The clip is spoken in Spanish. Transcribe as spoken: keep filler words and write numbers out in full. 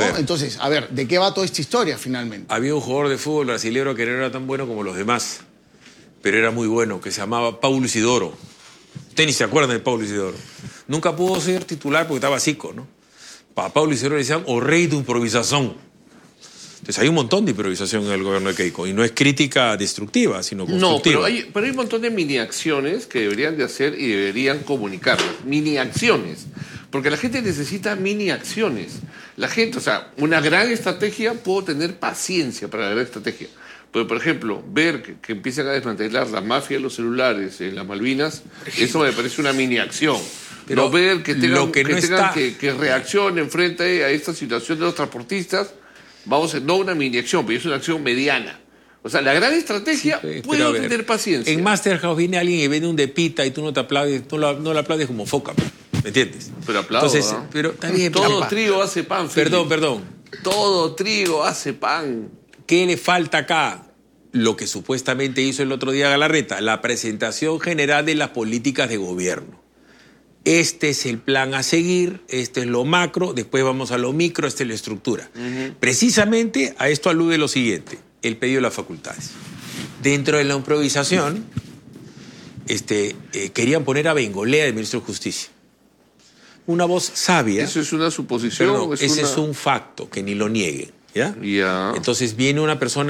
ver. Entonces, a ver, ¿de qué va toda esta historia finalmente? Había un jugador de fútbol brasileño que no era tan bueno como los demás, pero era muy bueno, que se llamaba Paulo Isidoro. Ustedes ni se acuerdan de Paulo Isidoro. Nunca pudo ser titular porque estaba cico, ¿no? Para Paulo Isidoro le decían o rey de improvisación. Entonces hay un montón de improvisación en el gobierno de Keiko. Y no es crítica destructiva, sino constructiva. No, pero hay, pero hay un montón de mini acciones que deberían de hacer y deberían comunicarlas. Mini acciones. Porque la gente necesita mini acciones. La gente, o sea, una gran estrategia, puedo tener paciencia para la gran estrategia. Pero, por ejemplo, ver que, que empiezan a desmantelar la mafia de los celulares en las Malvinas, eso me parece una mini acción. Pero no ver que tengan, lo que, que, no tengan está... que, que reaccionen frente a esta situación de los transportistas, vamos a no una mini acción, pero es una acción mediana. O sea, la gran estrategia, sí, puedo ver, tener paciencia. En Masterhouse viene alguien y vende un de pita y tú no te aplaudes, no lo, no lo aplaudes como foca, ¿me entiendes? Pero aplaudo, Entonces, ¿no? pero está bien. Todo papá. trigo hace pan, Perdón, Felipe. perdón. Todo trigo hace pan. ¿Qué le falta acá? Lo que supuestamente hizo el otro día Galarreta, la presentación general de las políticas de gobierno. Este es el plan a seguir, este es lo macro, después vamos a lo micro, esta es la estructura. Uh-huh. Precisamente a esto alude lo siguiente, el pedido de las facultades. Dentro de la improvisación, este, eh, querían poner a Bengolea de ministro de Justicia. Una voz sabia. ¿Eso es una suposición? Perdón, es ese una... es un facto, que ni lo nieguen. ¿Ya? Yeah. Entonces viene una persona